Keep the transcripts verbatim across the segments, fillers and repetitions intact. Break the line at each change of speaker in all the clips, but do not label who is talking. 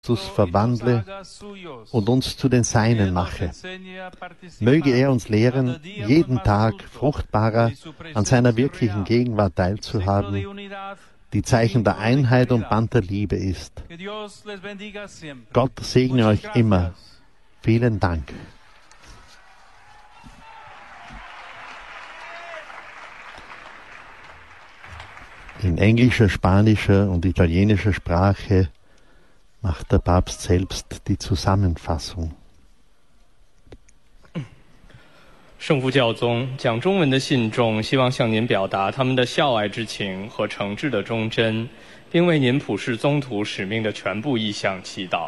Christus verwandle und uns zu den Seinen mache. Möge er uns lehren, jeden Tag fruchtbarer an seiner wirklichen Gegenwart teilzuhaben, die Zeichen der Einheit und Band der Liebe ist. Gott segne euch immer. Vielen Dank. In englischer, spanischer und italienischer Sprache macht der Papst selbst die Zusammenfassung.
圣父教宗讲中文的信众希望向您表达他们的孝爱之情和诚挚的忠贞，并为您普世宗徒使命的全部意向祈祷。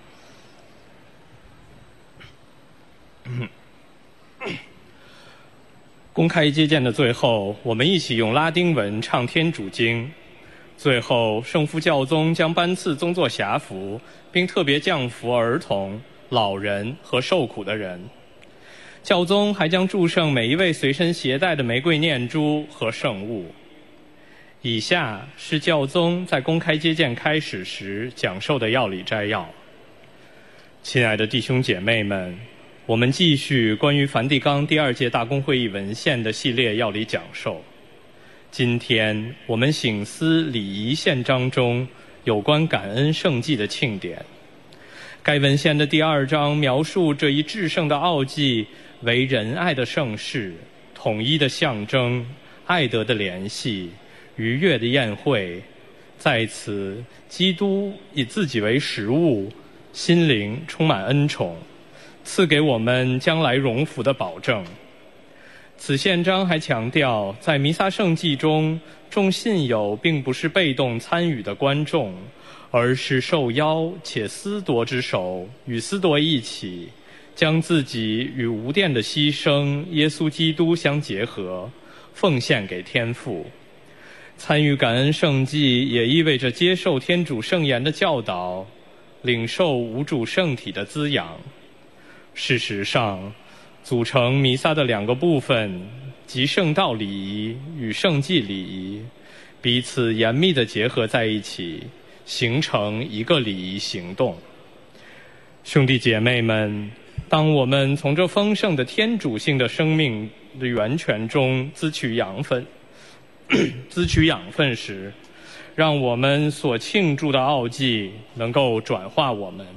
公开接见的最后，我们一起用拉丁文唱天主经。最后，圣父教宗将颁赐宗座匣符，并特别降福儿童、老人和受苦的人。教宗还将祝圣每一位随身携带的玫瑰念珠和圣物。以下是教宗在公开接见开始时讲授的要理摘要。亲爱的弟兄姐妹们，我们继续关于梵蒂冈第二届大公会议文献的系列要理讲授。今天我们省思礼仪宪章中有关感恩圣祭的庆典。该文献的第二章描述这一至圣的奥迹为仁爱的盛世、统一的象征、爱德的联系、愉悦的宴会。在此，基督以自己为食物，心灵充满恩宠，赐给我们将来荣福的保证。此宪章还强调，在弥撒圣祭中，众信友并不是被动参与的观众，而是受邀且思铎之手，与思铎一起，将自己与无玷的牺牲耶稣基督相结合，奉献给天父。参与感恩圣祭也意味着接受天主圣言的教导，领受无主圣体的滋养。事实上，组成弥撒的两个部分，即圣道礼仪与圣祭礼仪，彼此严密地结合在一起，形成一个礼仪行动。兄弟姐妹们，当我们从这丰盛的天主性的生命的源泉中滋取养分滋取养分时，让我们所庆祝的奥迹能够转化我们。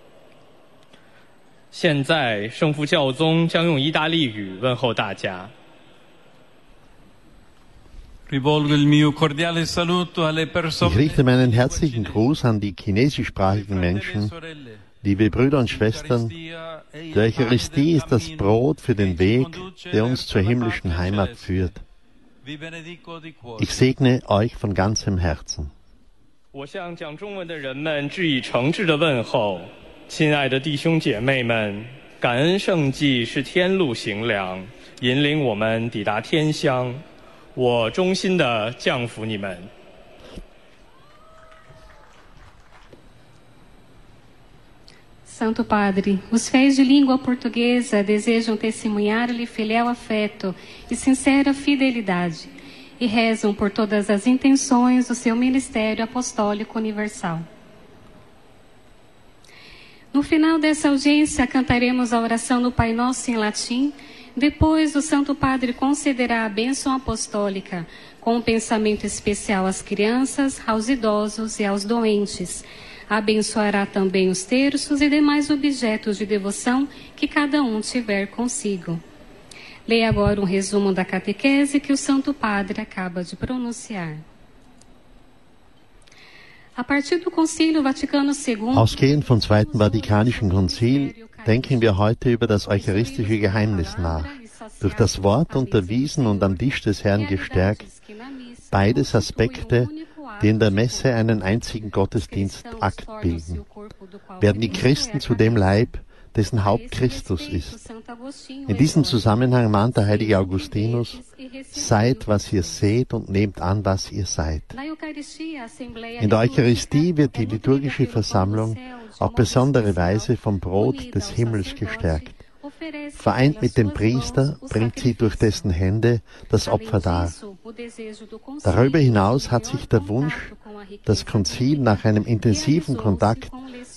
现在圣父教宗将用意大利语问候大家。
Ich richte meinen herzlichen Gruß an die chinesischsprachigen Menschen. Liebe Brüder und Schwestern, die Eucharistie ist das Brot für den Weg, der uns zur himmlischen Heimat führt. Ich segne euch von ganzem Herzen.
我向讲中文的人们致以诚挚的问候。亲爱的弟兄姐妹们，感恩圣祭是天路行粮，引领我们抵达天乡。我衷心地降福你们。
Santo Padre, os fiéis de língua portuguesa desejam testemunhar-lhe fiel afeto e sincera fidelidade, e rezam por todas as intenções do seu ministério apostólico universal. No final dessa audiência, cantaremos a oração do Pai Nosso em latim. Depois, o Santo Padre concederá a bênção apostólica, com um pensamento especial às crianças, aos idosos e aos doentes. Abençoará também os terços e demais objetos de devoção que cada um tiver consigo. Leia agora um resumo da catequese que o Santo Padre acaba de pronunciar. A partir do Concílio Vaticano segundo,
Ausgehend vom Zweiten Vatikanischen Konzil denken wir heute über das eucharistische Geheimnis nach. Durch das Wort unterwiesen und am Tisch des Herrn gestärkt, beides Aspekte, die in der Messe einen einzigen Gottesdienstakt bilden. Werden die Christen zu dem Leib, dessen Haupt Christus ist. In diesem Zusammenhang mahnt der heilige Augustinus: Seid, was ihr seht, und nehmt an, was ihr seid. In der Eucharistie wird die liturgische Versammlung auf besondere Weise vom Brot des Himmels gestärkt. Vereint mit dem Priester bringt sie durch dessen Hände das Opfer dar. Darüber hinaus hat sich der Wunsch, das Konzil nach einem intensiven Kontakt